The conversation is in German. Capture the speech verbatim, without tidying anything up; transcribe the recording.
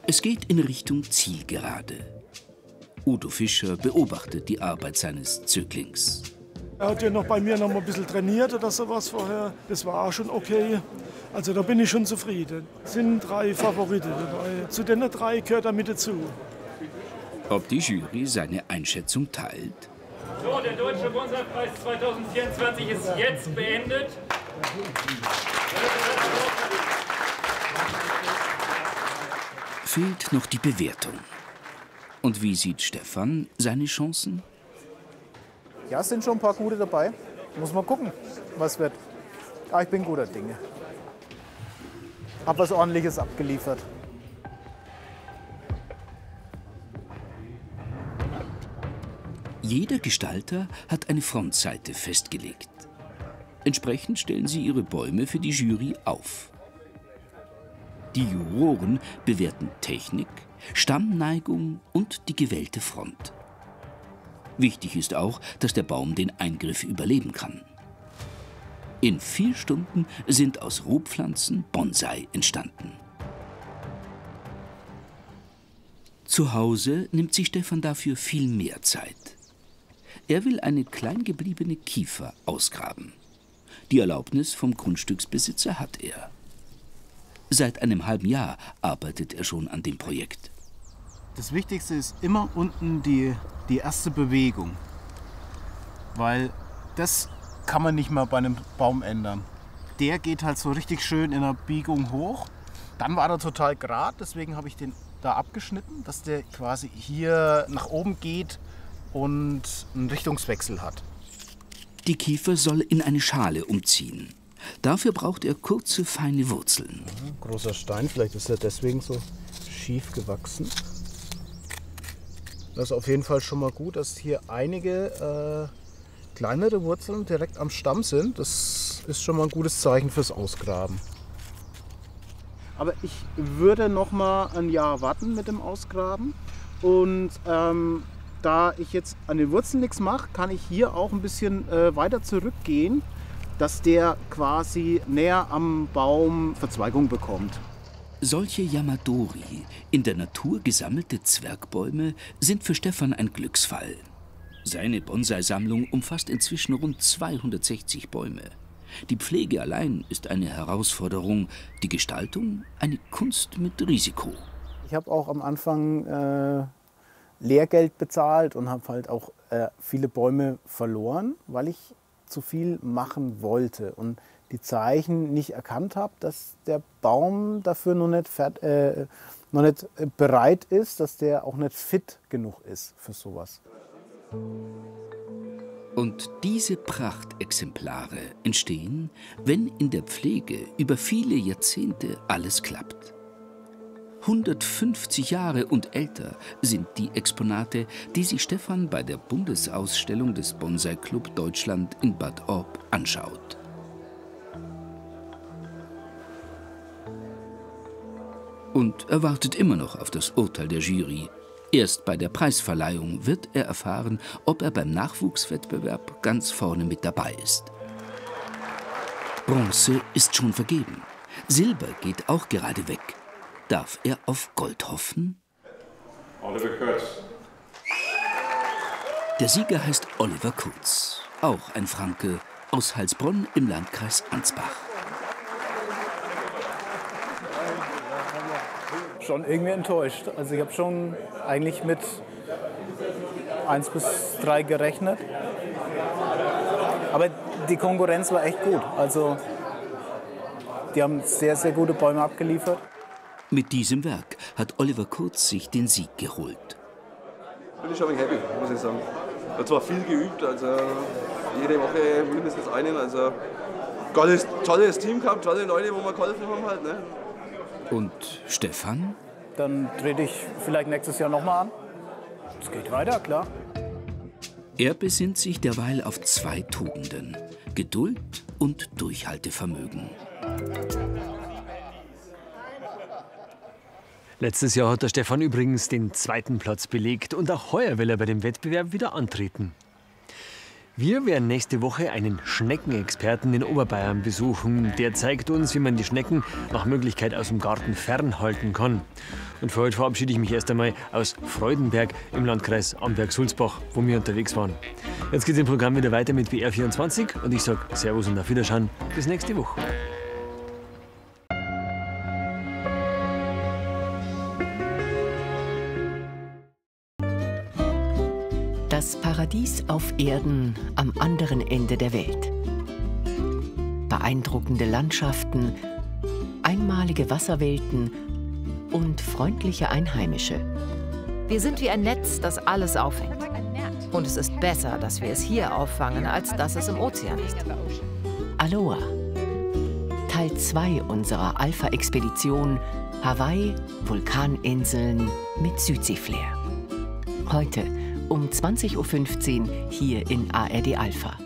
Es geht in Richtung Zielgerade. Udo Fischer beobachtet die Arbeit seines Zöglings. Er hat ja noch bei mir noch mal ein bisschen trainiert oder sowas vorher. Das war auch schon okay. Also da bin ich schon zufrieden. Es sind drei Favoriten dabei. Zu den drei gehört er mit dazu. Ob die Jury seine Einschätzung teilt? So, der Deutsche Bonsai-Preis zweitausendvierundzwanzig ist jetzt beendet. Fehlt noch die Bewertung. Und wie sieht Stefan seine Chancen? Ja, es sind schon ein paar gute dabei. Muss mal gucken, was wird. Aber ich bin guter Dinge. Hab was Ordentliches abgeliefert. Jeder Gestalter hat eine Frontseite festgelegt. Entsprechend stellen sie ihre Bäume für die Jury auf. Die Juroren bewerten Technik, Stammneigung und die gewählte Front. Wichtig ist auch, dass der Baum den Eingriff überleben kann. In vier Stunden sind aus Rohpflanzen Bonsai entstanden. Zu Hause nimmt sich Stefan dafür viel mehr Zeit. Er will eine klein gebliebene Kiefer ausgraben. Die Erlaubnis vom Grundstücksbesitzer hat er. Seit einem halben Jahr arbeitet er schon an dem Projekt. Das Wichtigste ist immer unten die, die erste Bewegung. Weil das kann man nicht mal bei einem Baum ändern. Der geht halt so richtig schön in einer Biegung hoch. Dann war er total gerade, deswegen habe ich den da abgeschnitten, dass der quasi hier nach oben geht und einen Richtungswechsel hat. Die Kiefer soll in eine Schale umziehen. Dafür braucht er kurze, feine Wurzeln. Ja, großer Stein, vielleicht ist er deswegen so schief gewachsen. Das ist auf jeden Fall schon mal gut, dass hier einige äh, kleinere Wurzeln direkt am Stamm sind. Das ist schon mal ein gutes Zeichen fürs Ausgraben. Aber ich würde noch mal ein Jahr warten mit dem Ausgraben. Und ähm, da ich jetzt an den Wurzeln nichts mache, kann ich hier auch ein bisschen äh, weiter zurückgehen, dass der quasi näher am Baum Verzweigung bekommt. Solche Yamadori, in der Natur gesammelte Zwergbäume, sind für Stefan ein Glücksfall. Seine Bonsai-Sammlung umfasst inzwischen rund zweihundertsechzig Bäume. Die Pflege allein ist eine Herausforderung, die Gestaltung eine Kunst mit Risiko. Ich habe auch am Anfang äh, Lehrgeld bezahlt und habe halt auch äh, viele Bäume verloren, weil ich zu viel machen wollte und die Zeichen nicht erkannt habe, dass der Baum dafür noch nicht, fert, äh, noch nicht bereit ist, dass der auch nicht fit genug ist für sowas. Und diese Prachtexemplare entstehen, wenn in der Pflege über viele Jahrzehnte alles klappt. hundertfünfzig Jahre und älter sind die Exponate, die sich Stefan bei der Bundesausstellung des Bonsai Club Deutschland in Bad Orb anschaut. Und er wartet immer noch auf das Urteil der Jury. Erst bei der Preisverleihung wird er erfahren, ob er beim Nachwuchswettbewerb ganz vorne mit dabei ist. Bronze ist schon vergeben. Silber geht auch gerade weg. Darf er auf Gold hoffen? Oliver Kurz. Der Sieger heißt Oliver Kurz, auch ein Franke aus Heilsbronn im Landkreis Ansbach. Schon irgendwie enttäuscht. Also ich habe schon eigentlich mit eins bis drei gerechnet. Aber die Konkurrenz war echt gut. Also die haben sehr, sehr gute Bäume abgeliefert. Mit diesem Werk hat Oliver Kurz sich den Sieg geholt. Bin ich schon ein wenig happy, muss ich sagen. Ich habe zwar viel geübt, also jede Woche mindestens einen. Also tolles, tolles Team gehabt, tolle Leute, wo wir geholfen haben halt. Ne? Und Stefan? Dann trete ich vielleicht nächstes Jahr nochmal an. Es geht weiter, klar. Er besinnt sich derweil auf zwei Tugenden: Geduld und Durchhaltevermögen. Letztes Jahr hat der Stefan übrigens den zweiten Platz belegt und auch heuer will er bei dem Wettbewerb wieder antreten. Wir werden nächste Woche einen Schneckenexperten in Oberbayern besuchen. Der zeigt uns, wie man die Schnecken nach Möglichkeit aus dem Garten fernhalten kann. Und für heute verabschiede ich mich erst einmal aus Freudenberg im Landkreis Amberg-Sulzbach, wo wir unterwegs waren. Jetzt geht es im Programm wieder weiter mit W R vierundzwanzig und ich sage Servus und auf Wiederschauen. Bis nächste Woche. Das Paradies auf Erden am anderen Ende der Welt. Beeindruckende Landschaften, einmalige Wasserwelten und freundliche Einheimische. Wir sind wie ein Netz, das alles auffängt. Und es ist besser, dass wir es hier auffangen, als dass es im Ozean ist. Aloha. Teil zwei unserer Alpha-Expedition Hawaii, Vulkaninseln mit Südsee-Flair. Heute um zwanzig Uhr fünfzehn hier in A R D Alpha.